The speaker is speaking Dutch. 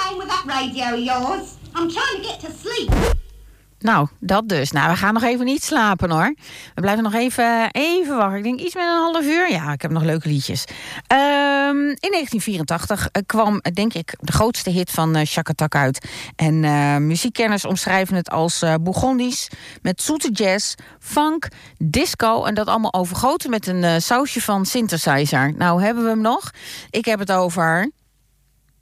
on with that radio of yours. I'm trying to get to sleep. Nou, dat dus. Nou, we gaan nog even niet slapen, hoor. We blijven nog even wachten. Ik denk iets met een half uur. Ja, ik heb nog leuke liedjes. In 1984 kwam, denk ik, de grootste hit van Chaka Tak uit. En muziekkenners omschrijven het als Bourgondisch, met zoete jazz, funk, disco. En dat allemaal overgoten met een sausje van synthesizer. Nou, hebben we hem nog? Ik heb het over